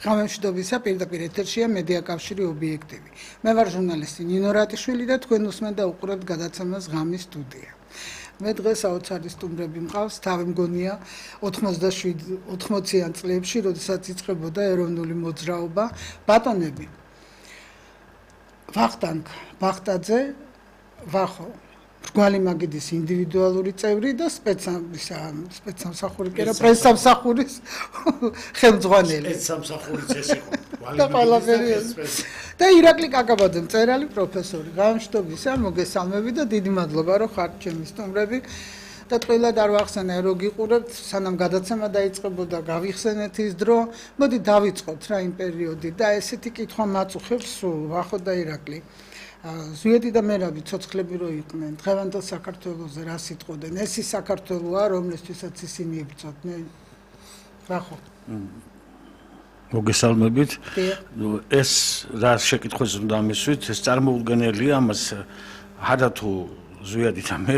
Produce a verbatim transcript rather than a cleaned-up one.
ღამემშვიდობისა პირდაპირ ეთერშია მედია კავშირი ობიექტივი. მე ვარ ჟურნალისტი ნინო რატიშვილი და თქვენ უსმენთ და უყურებთ გადაცემას ღამის სტუდია. მე დღეს საოცარი სტუმრები მყავს, თავი მგონია ოთხმოციან წლებში, როდესაც იწყებოდა ეროვნული მოძრაობა, ბატონები. ვახტანგ ბახტაძე, ვახო მრგვალი მაგიდის ინდივიდუალური წევრი და სპეცსამსახური კი არა, პრესსამსახურის ხელმძღვანელი. სპეცსამსახურიც ეს იყო. და ყველაფერი და ირაკლი კაკაბაძე მწერალი პროფესორი. გამშვიდობისა, მოგესალმები და დიდი მადლობა რომ ხართ ჩემი სტუმრები. და ყველად არ ვახსენე რომ გიყურებთ, სანამ გადაცემა დაიწყებოდა, გავიხსენეთ ის დრო. მოდი დავიწყოთ რა იმ პერიოდი და ესეთი კითხვა მაწუხებს სულ ვახო და ირაკლი. ზვიედი და მერაბი ცოცხლები რო იყვნენ, დღევანდელ საქართველოზე რა სიტყოდენ? ეს ის საქართველოა, რომლისთვისაც ისინი იბრძოდნენ. ვახო. მოგესალმებით. ეს რა შეკითხვას უნდა მისვით, ეს წარმოუდგენელია, ამას ჰადა თუ ზვიედი და მე